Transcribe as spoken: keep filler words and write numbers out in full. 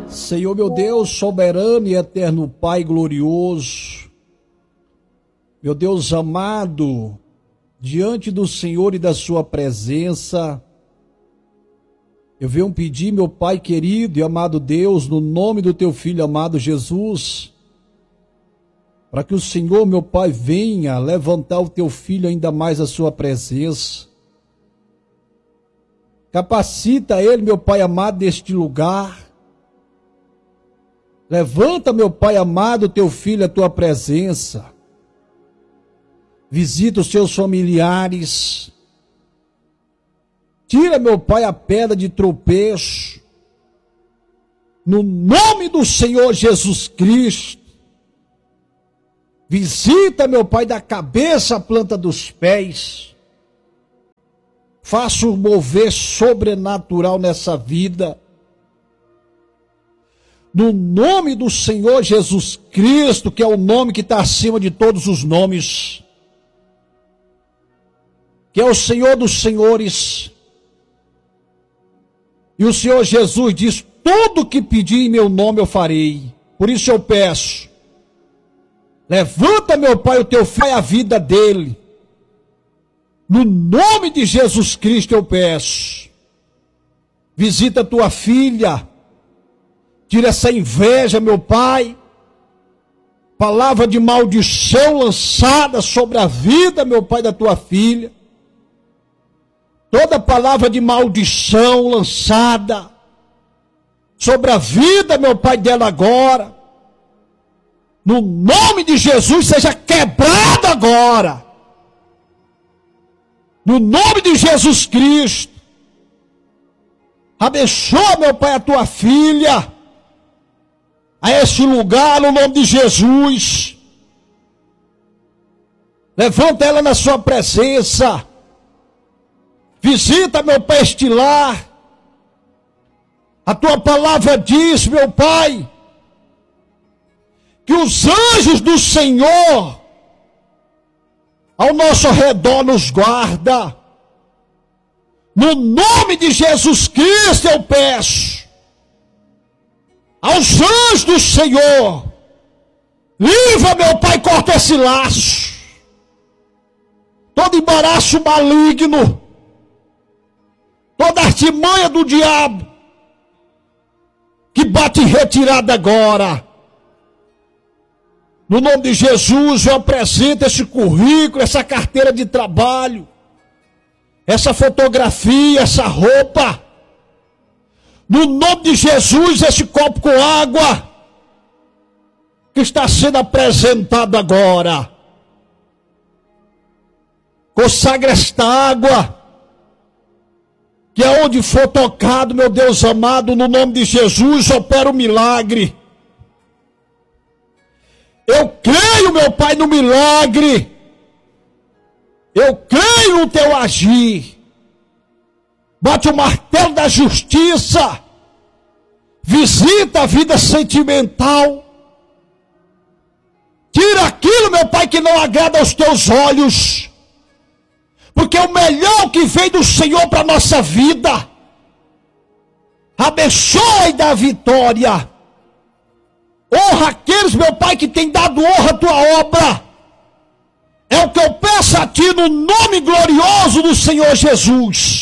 Senhor meu Deus, soberano e eterno Pai glorioso, meu Deus amado, diante do Senhor e da sua presença, eu venho pedir, meu Pai querido e amado Deus, no nome do teu Filho amado Jesus, para que o Senhor, meu Pai, venha levantar o teu Filho ainda mais à sua presença. Capacita ele, meu Pai amado, deste lugar. Levanta, meu Pai amado, o teu Filho à tua presença. Visita os seus familiares. Tira, meu Pai, a pedra de tropeço. No nome do Senhor Jesus Cristo. Visita, meu Pai, da cabeça à planta dos pés. Faça um mover sobrenatural nessa vida. No nome do Senhor Jesus Cristo, que é o nome que está acima de todos os nomes. Que é o Senhor dos senhores. E o Senhor Jesus diz, tudo que pedir em meu nome eu farei. Por isso eu peço. Levanta, meu Pai, o teu filho e a vida dele. No nome de Jesus Cristo eu peço. Visita a tua filha. Tira essa inveja, meu Pai. Palavra de maldição lançada sobre a vida, meu Pai, da tua filha. Toda palavra de maldição lançada sobre a vida, meu Pai, dela agora. No nome de Jesus, seja quebrada agora. No nome de Jesus Cristo. Abençoa, meu Pai, a tua filha. A este lugar, no nome de Jesus. Levanta ela na sua presença. Visita, meu Pai, este lar. A tua palavra diz, meu Pai, que os anjos do Senhor ao nosso redor nos guarda. No nome de Jesus Cristo eu peço aos anjos do Senhor, livra, meu Pai, corta esse laço, todo embaraço maligno, toda artimanha do diabo, que bate em retirada agora. No nome de Jesus, eu apresento esse currículo, essa carteira de trabalho, essa fotografia, essa roupa. No nome de Jesus, esse copo com água, que está sendo apresentado agora. Consagra esta água, que aonde for tocado, meu Deus amado, no nome de Jesus, opera o milagre. Eu creio, meu Pai, no milagre. Eu creio no teu agir. Bate o martelo da justiça. Visita a vida sentimental. Tira aquilo, meu Pai, que não agrada aos teus olhos. Porque é o melhor que vem do Senhor para a nossa vida. Abençoa e dá vitória. Honra aqueles, meu Pai, que tem dado honra à tua obra. É o que eu peço a ti no nome glorioso do Senhor Jesus.